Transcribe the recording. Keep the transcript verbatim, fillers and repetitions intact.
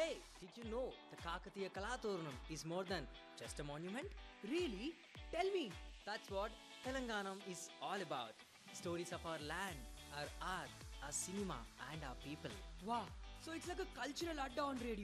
Hey, did you know the Kakatiya Kalaturnam is more than just a monument? Really? Tell me. That's what Telanganam is all about. Stories of our land, our art, our cinema, and our people. Wow. So it's like a cultural adda on radio.